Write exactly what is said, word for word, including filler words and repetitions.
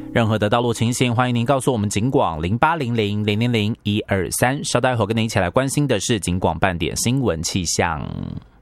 任何的道路情形，欢迎您告诉我们警广零八零零零零零一二三。稍待会跟您一起来关心的是警广半点新闻气象。